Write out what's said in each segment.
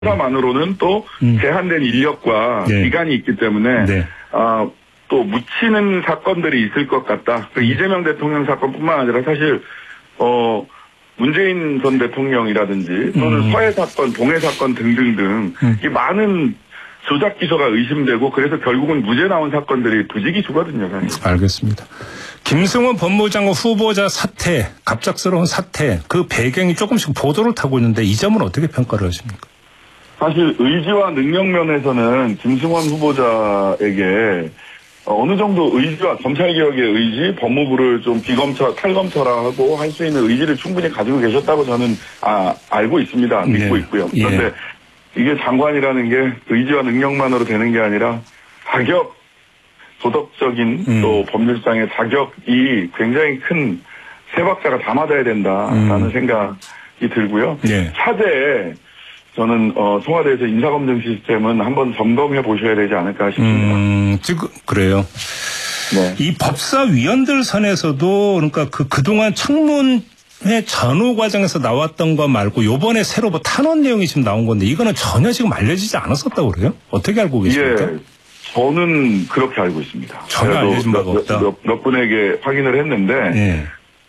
수사만으로는 또 제한된 인력과 네. 기간이 있기 때문에 네. 또 묻히는 사건들이 있을 것 같다. 이재명 대통령 사건뿐만 아니라 사실 문재인 전 대통령이라든지 또는 서해 사건, 동해 사건 등등등 이 많은 조작 기소가 의심되고 그래서 결국은 무죄 나온 사건들이 부지기수거든요. 사실. 알겠습니다. 김승원 법무장관 후보자 사태, 갑작스러운 사태, 그 배경이 조금씩 보도를 타고 있는데 이 점은 어떻게 평가를 하십니까? 사실 의지와 능력 면에서는 김승원 후보자에게 어느 정도 의지와 검찰개혁의 의지, 법무부를 좀 비검찰, 탈검찰화하고 할 수 있는 의지를 충분히 가지고 계셨다고 저는 알고 있습니다. 믿고 있고요. 그런데 이게 장관이라는 게 의지와 능력만으로 되는 게 아니라 자격, 도덕적인 또 법률상의 자격이 굉장히 큰 세 박자가 다 맞아야 된다라는 생각이 들고요. 차제에 저는 청와대에서 인사검증 시스템은 한번 점검해 보셔야 되지 않을까 싶습니다. 지금 그래요. 네. 이 법사위원들 선에서도 그러니까 그동안 청문회 전후 과정에서 나왔던 거 말고 요번에 새로 뭐 탄원 내용이 지금 나온 건데 이거는 전혀 지금 알려지지 않았었다고 그래요? 어떻게 알고 계십니까? 예, 저는 그렇게 알고 있습니다. 전혀 알려진 바가 없다. 몇 분에게 확인을 했는데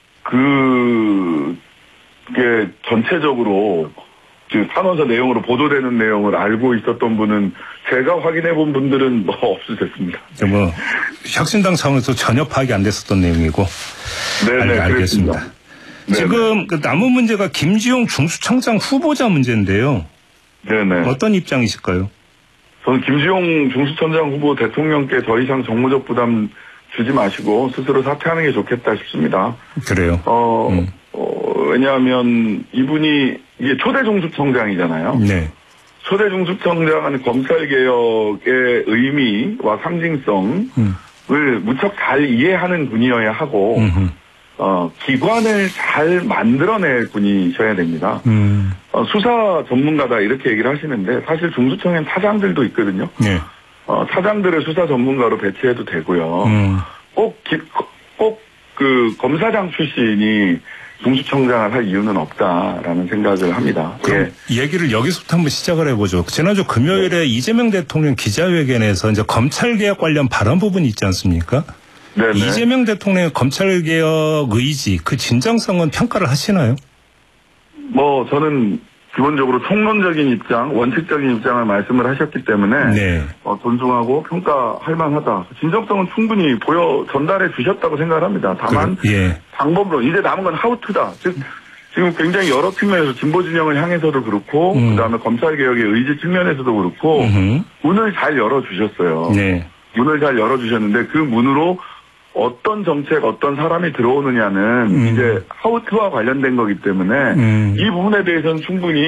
그게 전체적으로 탄원서 내용으로 보도되는 내용을 알고 있었던 분은 제가 확인해 본 분들은 뭐 없으셨습니다. 뭐 혁신당 차원에서 전혀 파악이 안 됐었던 내용이고. 네네, 알겠습니다. 네네. 지금 그 남은 문제가 김지용 중수청장 후보자 문제인데요. 네네. 어떤 입장이실까요? 저는 김지용 중수청장 후보 대통령께 더 이상 정무적 부담 주지 마시고 스스로 사퇴하는 게 좋겠다 싶습니다. 그래요. 왜냐하면 이분이 이게 초대 중수청장이잖아요. 네. 초대 중수청장은 검찰개혁의 의미와 상징성을 무척 잘 이해하는 분이어야 하고 기관을 잘 만들어낼 분이셔야 됩니다. 수사 전문가다 이렇게 얘기를 하시는데 사실 중수청엔 차장들도 있거든요. 네. 차장들을 수사 전문가로 배치해도 되고요. 꼭 그 검사장 출신이 중수청장을 할 이유는 없다라는 생각을 합니다. 그럼 얘기를 여기서부터 한번 시작을 해보죠. 지난주 금요일에 이재명 대통령 기자회견에서 이제 검찰개혁 관련 발언 부분이 있지 않습니까? 네네. 이재명 대통령의 검찰개혁 의지, 그 진정성은 평가를 하시나요? 뭐 저는 기본적으로 총론적인 입장, 원칙적인 입장을 말씀을 하셨기 때문에 존중하고 평가할 만하다. 진정성은 충분히 전달해 주셨다고 생각을 합니다. 다만 방법론, 이제 남은 건 하우투다. 즉 지금 굉장히 여러 측면에서 진보 진영을 향해서도 그렇고 그다음에 검찰개혁의 의지 측면에서도 그렇고 문을 잘 열어주셨어요. 문을 잘 열어주셨는데 그 문으로 어떤 정책, 어떤 사람이 들어오느냐는 이제 하우트와 관련된 거기 때문에 이 부분에 대해서는 충분히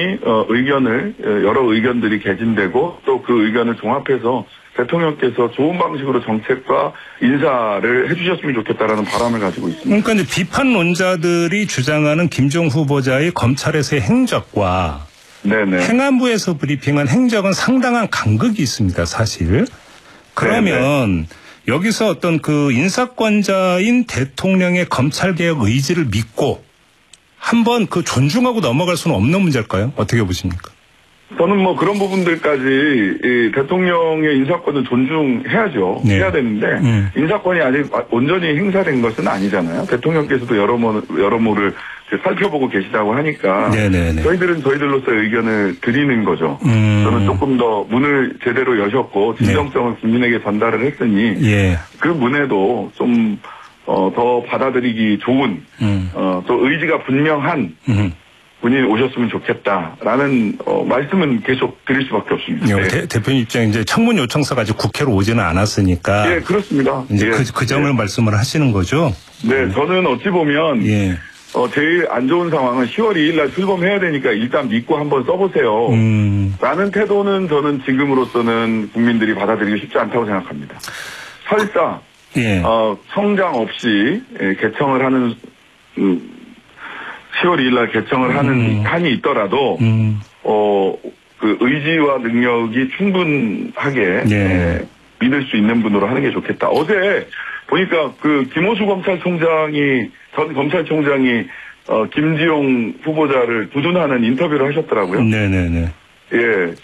여러 의견들이 개진되고 또 그 의견을 종합해서 대통령께서 좋은 방식으로 정책과 인사를 해주셨으면 좋겠다라는 바람을 가지고 있습니다. 그러니까 이제 비판론자들이 주장하는 김종 후보자의 검찰에서의 행적과 행안부에서 브리핑한 행적은 상당한 간극이 있습니다, 사실. 그러면 여기서 어떤 그 인사권자인 대통령의 검찰개혁 의지를 믿고 한번 그 존중하고 넘어갈 수는 없는 문제일까요? 어떻게 보십니까? 저는 뭐 그런 부분들까지 대통령의 인사권을 존중해야죠. 해야 되는데 인사권이 아직 온전히 행사된 것은 아니잖아요. 대통령께서도 여러모를 살펴보고 계시다고 하니까 저희들은 저희들로서의 의견을 드리는 거죠. 저는 조금 더 문을 제대로 여셨고 진정성을 국민에게 전달을 했으니 그 문에도 좀 더 받아들이기 좋은 또 의지가 분명한 분이 오셨으면 좋겠다라는 말씀은 계속 드릴 수밖에 없습니다. 대표님 입장에 이제 청문 요청서가 아직 국회로 오지는 않았으니까. 그렇습니다. 이제 그 점을 말씀을 하시는 거죠. 저는 어찌 보면 제일 안 좋은 상황은 10월 2일 날 출범해야 되니까 일단 믿고 한번 써보세요. 라는 태도는 저는 지금으로서는 국민들이 받아들이기 쉽지 않다고 생각합니다. 설사 성장 없이 개청을 하는 10월 2일 날 개청을 하는 한이 있더라도 그 의지와 능력이 충분하게 믿을 수 있는 분으로 하는 게 좋겠다. 어제 보니까 그 김호수 전 검찰총장이 김지용 후보자를 두둔하는 인터뷰를 하셨더라고요. 예.